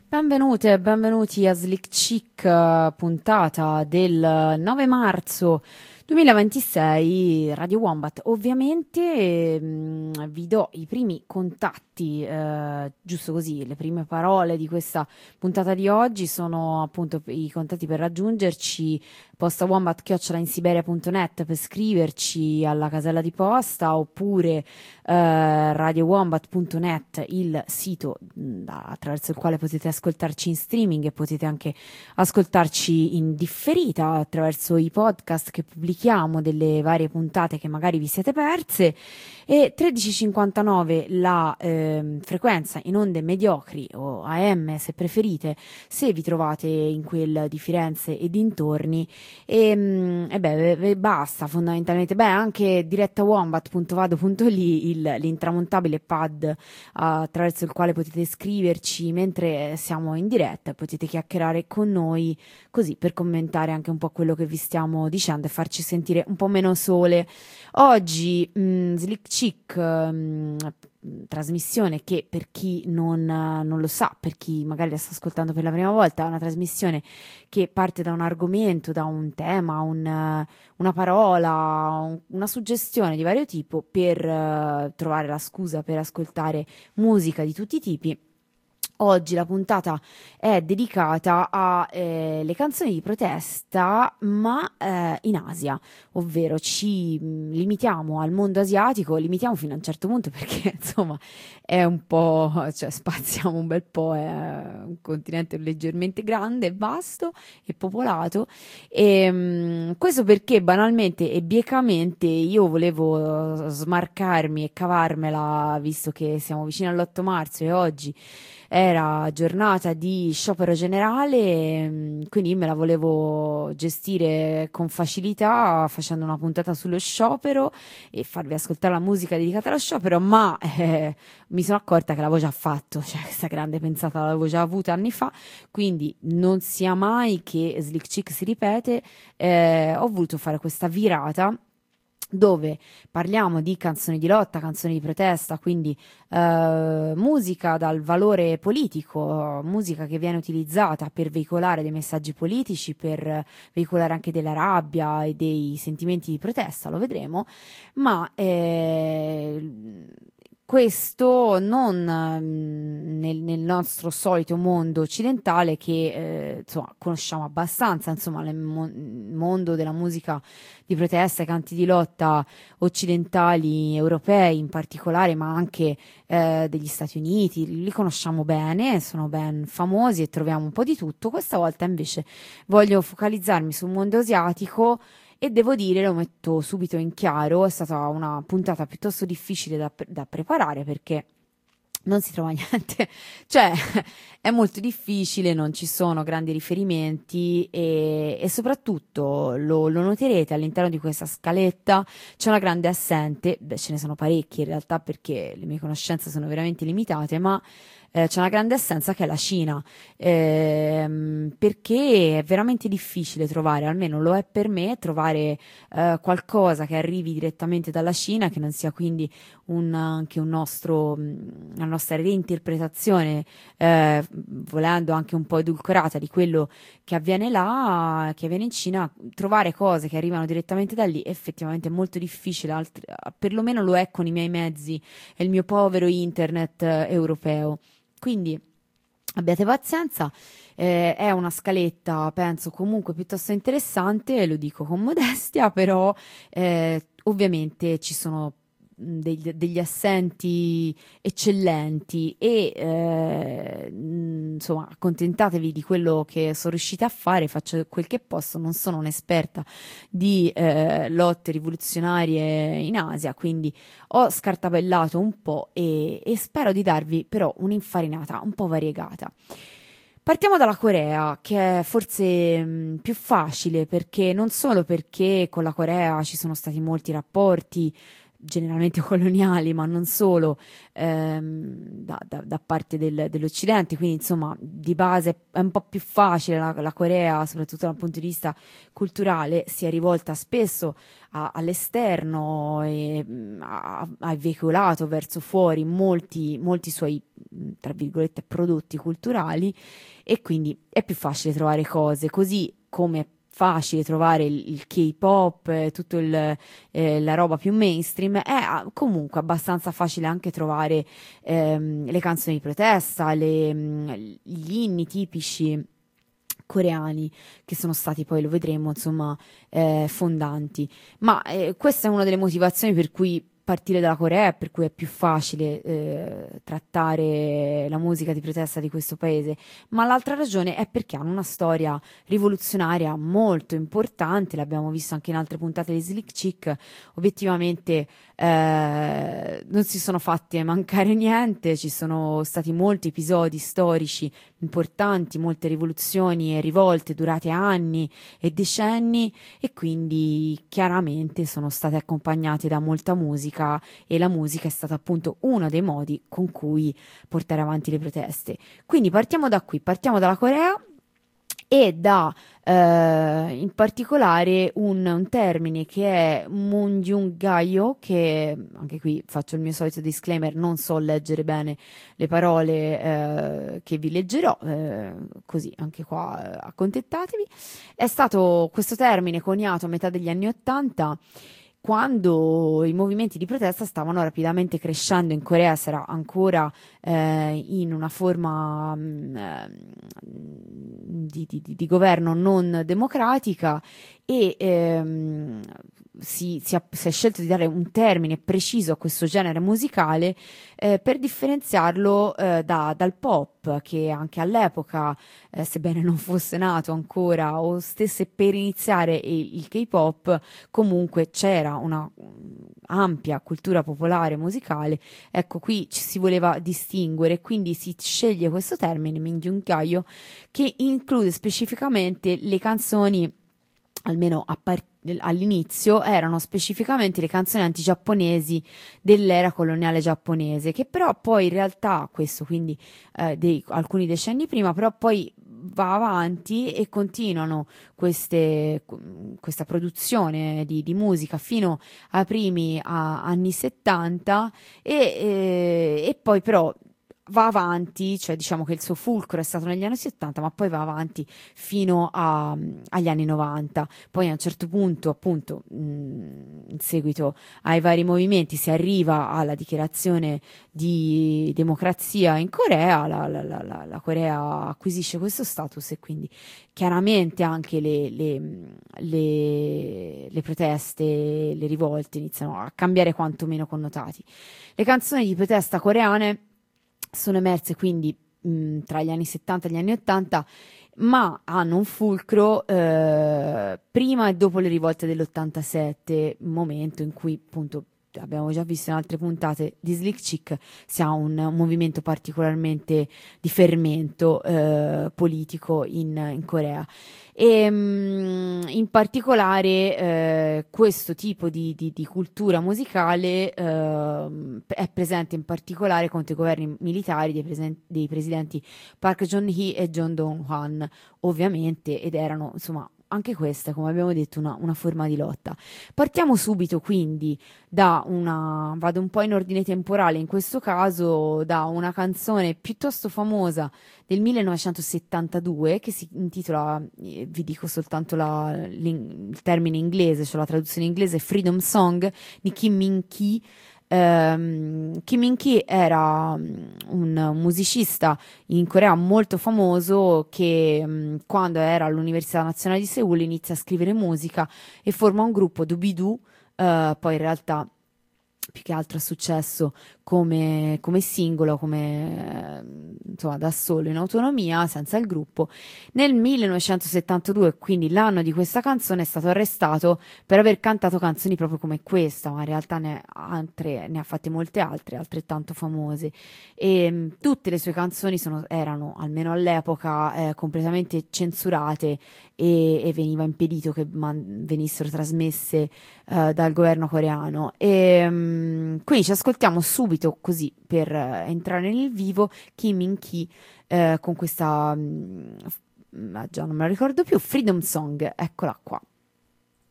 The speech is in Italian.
Benvenute e benvenuti a Slick Chick, puntata del 9 marzo 2026, Radio Wombat. Ovviamente vi do i primi contatti, giusto così, le prime parole di questa puntata di oggi sono appunto i contatti per raggiungerci: postawombat@insiberia.net per scriverci alla casella di posta, oppure radiowombat.net, il sito attraverso il quale potete ascoltarci in streaming, e potete anche ascoltarci in differita attraverso i podcast che pubblichiamo delle varie puntate che magari vi siete perse. E 1359 la frequenza in onde mediocri, o AM se preferite, se vi trovate in quel di Firenze e dintorni. E basta fondamentalmente. Anche direttawombat.vado.li, l'intramontabile pad attraverso il quale potete scriverci mentre siamo in diretta, potete chiacchierare con noi così per commentare anche un po' quello che vi stiamo dicendo e farci sentire un po' meno sole. Oggi Slick Chick, trasmissione che, per chi non lo sa, per chi magari la sta ascoltando per la prima volta, è una trasmissione che parte da un argomento, da un tema, una parola, una suggestione di vario tipo per trovare la scusa per ascoltare musica di tutti i tipi. Oggi la puntata è dedicata alle canzoni di protesta, ma in Asia, ovvero ci limitiamo al mondo asiatico, limitiamo fino a un certo punto perché insomma è un po', cioè spaziamo un bel po', è un continente leggermente grande, vasto e popolato. Questo perché banalmente e biecamente io volevo smarcarmi e cavarmela, visto che siamo vicini all'8 marzo e oggi era giornata di sciopero generale, quindi me la volevo gestire con facilità facendo una puntata sullo sciopero e farvi ascoltare la musica dedicata allo sciopero, ma mi sono accorta che l'avevo già fatto, cioè questa grande pensata l'avevo già avuta anni fa, quindi non sia mai che Slick Chick si ripete. Ho voluto fare questa virata dove parliamo di canzoni di lotta, canzoni di protesta, quindi musica dal valore politico, musica che viene utilizzata per veicolare dei messaggi politici, per veicolare anche della rabbia e dei sentimenti di protesta, lo vedremo, ma questo non nel nostro solito mondo occidentale che insomma conosciamo abbastanza, insomma il mondo della musica di protesta, i canti di lotta occidentali, europei in particolare, ma anche degli Stati Uniti, li conosciamo bene, sono ben famosi e troviamo un po' di tutto. Questa volta invece voglio focalizzarmi sul mondo asiatico. E devo dire, lo metto subito in chiaro, è stata una puntata piuttosto difficile da preparare perché non si trova niente, cioè è molto difficile, non ci sono grandi riferimenti e soprattutto lo noterete all'interno di questa scaletta c'è una grande assente. Ce ne sono parecchie in realtà perché le mie conoscenze sono veramente limitate, ma c'è una grande assenza che è la Cina, perché è veramente difficile trovare, almeno lo è per me, trovare qualcosa che arrivi direttamente dalla Cina, che non sia quindi anche una nostra reinterpretazione, volendo anche un po' edulcorata di quello che avviene là, che avviene in Cina. Trovare cose che arrivano direttamente da lì è effettivamente molto difficile, perlomeno lo è con i miei mezzi e il mio povero internet europeo. Quindi abbiate pazienza, è una scaletta, penso, comunque piuttosto interessante, lo dico con modestia, però ovviamente ci sono degli assenti eccellenti e insomma accontentatevi di quello che sono riuscita a fare, faccio quel che posso, non sono un'esperta di lotte rivoluzionarie in Asia, quindi ho scartapellato un po' e spero di darvi però un'infarinata un po' variegata. Partiamo dalla Corea, che è forse più facile, perché non solo perché con la Corea ci sono stati molti rapporti generalmente coloniali, ma non solo, da parte dell'Occidente, quindi insomma di base è un po' più facile la Corea, soprattutto dal punto di vista culturale, si è rivolta spesso all'esterno e ha veicolato verso fuori molti suoi, tra virgolette, prodotti culturali, e quindi è più facile trovare cose, così come è facile trovare il K-pop, la roba più mainstream, è comunque abbastanza facile anche trovare le canzoni di protesta, gli inni tipici coreani, che sono stati poi, lo vedremo, insomma, fondanti. Ma questa è una delle motivazioni per cui partire dalla Corea, per cui è più facile trattare la musica di protesta di questo paese, ma l'altra ragione è perché hanno una storia rivoluzionaria molto importante, l'abbiamo visto anche in altre puntate di Slick Chick. Obiettivamente non si sono fatti mancare niente, ci sono stati molti episodi storici importanti, molte rivoluzioni e rivolte durate anni e decenni, e quindi chiaramente sono state accompagnate da molta musica, e la musica è stata appunto uno dei modi con cui portare avanti le proteste. Quindi partiamo da qui, partiamo dalla Corea e da in particolare un termine che è Munjungayo, che anche qui faccio il mio solito disclaimer, non so leggere bene le parole che vi leggerò, così anche qua accontentatevi. È stato questo termine coniato a metà degli anni Ottanta, quando i movimenti di protesta stavano rapidamente crescendo in Corea. Sarà ancora in una forma di governo non democratica, e si è scelto di dare un termine preciso a questo genere musicale per differenziarlo dal pop, che anche all'epoca, sebbene non fosse nato ancora o stesse per iniziare il K-pop, comunque c'era una ampia cultura popolare musicale. Ecco, qui ci si voleva distinguere, quindi si sceglie questo termine, Mingyungayo, che include specificamente le canzoni, almeno all'inizio, erano specificamente le canzoni anti-giapponesi dell'era coloniale giapponese, che però poi in realtà, questo quindi alcuni decenni prima, però poi va avanti e continuano questa produzione di musica fino ai primi anni 70, e poi però va avanti, cioè diciamo che il suo fulcro è stato negli anni 70, ma poi va avanti fino agli anni 90. Poi a un certo punto, appunto, in seguito ai vari movimenti, si arriva alla dichiarazione di democrazia in Corea. La Corea acquisisce questo status, e quindi chiaramente anche le proteste, le rivolte iniziano a cambiare quantomeno connotati. Le canzoni di protesta coreane sono emerse quindi tra gli anni 70 e gli anni 80, ma hanno un fulcro prima e dopo le rivolte dell'87, momento in cui, appunto, abbiamo già visto in altre puntate di Slick Chick, si ha un movimento particolarmente di fermento politico in Corea. E in particolare questo tipo di cultura musicale è presente in particolare contro i governi militari dei presidenti Park Geun-hye e John Dong-hwan, ovviamente, ed erano, insomma, anche questa, come abbiamo detto, una forma di lotta. Partiamo subito quindi vado un po' in ordine temporale in questo caso, da una canzone piuttosto famosa del 1972 che si intitola, vi dico soltanto il termine inglese, cioè la traduzione inglese, Freedom Song, di Kim Min-ki. Kim Min-ki era un musicista in Corea molto famoso che quando era all'Università Nazionale di Seul inizia a scrivere musica e forma un gruppo, Doobie-Doo. Poi in realtà più che altro è successo come singolo, insomma da solo in autonomia, senza il gruppo. Nel 1972, quindi l'anno di questa canzone, è stato arrestato per aver cantato canzoni proprio come questa, ma in realtà ne ha fatte molte altre, altrettanto famose. E tutte le sue canzoni erano, almeno all'epoca, completamente censurate e veniva impedito che venissero trasmesse dal governo coreano. E quindi ci ascoltiamo subito, così per entrare nel vivo, Kim Min Ki con questa, già non me la ricordo più, Freedom Song, eccola qua.